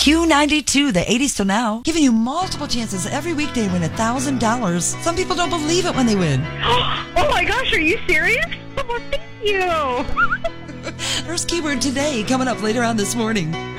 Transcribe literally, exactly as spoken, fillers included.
Q ninety-two, the eighties till now, giving you multiple chances every weekday to win one thousand dollars. Some people don't believe it when they win. Oh my gosh, are you serious? Oh, thank you. First keyword today, coming up later on this morning.